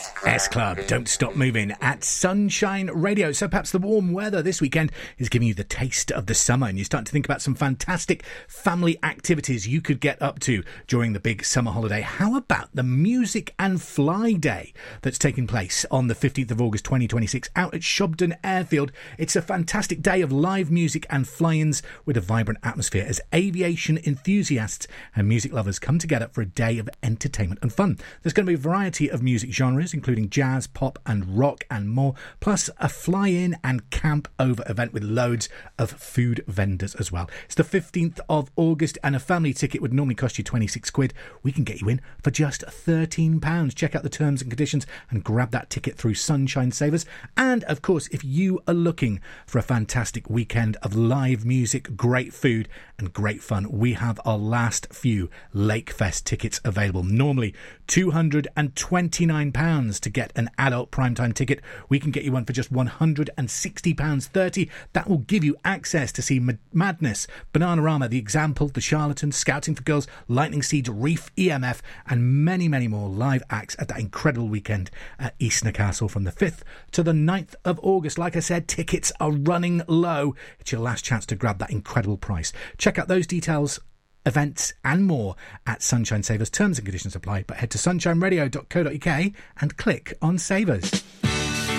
S Club, Don't Stop Moving at Sunshine Radio. So perhaps the warm weather this weekend is giving you the taste of the summer, and you're starting to think about some fantastic family activities you could get up to during the big summer holiday. How about the Music and Fly Day that's taking place on the 15th of August 2026 out at Shobden Airfield? It's a fantastic day of live music and fly-ins with a vibrant atmosphere as aviation enthusiasts and music lovers come together for a day of entertainment and fun. There's going to be a variety of music genres, including jazz, pop and rock and more, plus a fly-in and camp-over event with loads of food vendors as well. It's the 15th of August and a family ticket would normally cost you 26 quid. We can get you in for just £13. Check out the terms and conditions and grab that ticket through Sunshine Savers. And, of course, if you are looking for a fantastic weekend of live music, great food and great fun, we have our last few Lakefest tickets available. Normally £229 to get an adult primetime ticket. We can get you one for just £160.30. That will give you access to see Madness, Bananarama, The Example, The Charlatans, Scouting for Girls, Lightning Seeds, Reef, EMF and many, many more live acts at that incredible weekend at Eastnor Castle from the 5th to the 9th of August. Like I said, tickets are running low. It's your last chance to grab that incredible price. Check out those details, events and more at Sunshine Savers. Terms and conditions apply, but head to sunshineradio.co.uk and click on Savers.